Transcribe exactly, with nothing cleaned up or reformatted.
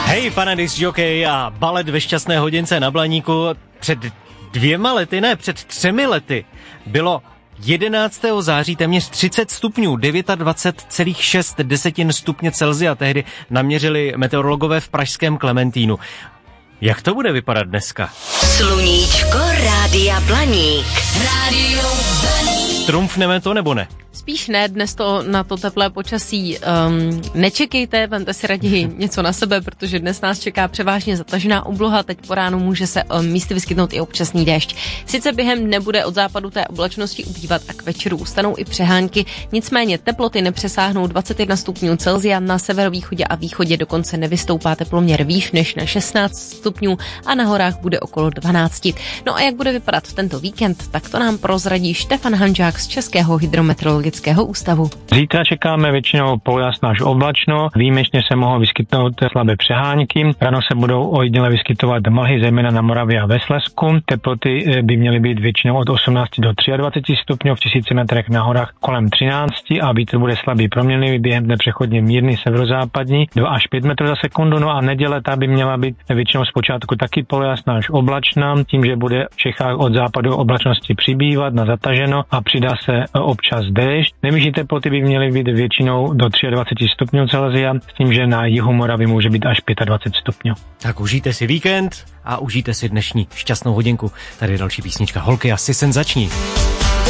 Hej, pane discjockey a balet ve šťastné hodince na Blaníku. Před dvěma lety, ne, před třemi lety bylo jedenáctého září téměř třicet stupňů, dvacet devět celá šest desetin stupně Celsia tehdy naměřili meteorologové v pražském Klementínu. Jak to bude vypadat dneska? Sluníčko Rádia Blaník. Rádio Blaník. Trumfneme to nebo ne? Spíš ne, dnes to na to teplé počasí um, nečekejte, vemte si raději něco na sebe, protože dnes nás čeká převážně zatažená obloha, teď po ránu může se um, místy vyskytnout i občasný déšť. Sice během dne bude od západu té oblačnosti ubývat a k večeru ustanou i přehánky, nicméně teploty nepřesáhnou dvacet jedna stupňů Celsia, na severovýchodě a východě dokonce nevystoupá teploměr výš než na šestnáct stupňů a na horách bude okolo dvanáct. No a jak bude vypadat tento víkend, tak to nám prozradí Štefan Hanžák z Českého hydrometeorologického ústavu. Zítra čekáme většinou polojasno až oblačno, výjimečně se mohou vyskytnout slabé přehánky, ráno se budou ojediněle vyskytovat mlhy, zejména na Moravě a ve Slezsku. Teploty by měly být většinou od osmnáct do dvacet tři stupňů, v tisíci metrech na horách kolem třináct a vítr bude slabý proměnlivý, během dne přechodně mírný severozápadní, dva až pět metrů za sekundu. No a neděle ta by měla být většinou zpočátku taky polojasná až oblačná, tím, že bude v Čechách od západu oblačnosti přibývat na zataženo a přidá se občas déšť. Nejvyšší teploty by měly být většinou do dvacet tři stupňů Celsia, s tím, že na jihu Moravy může být až dvacet pět stupňů. Tak užijte si víkend a užijte si dnešní šťastnou hodinku. Tady je další písnička Holky, asi senzační.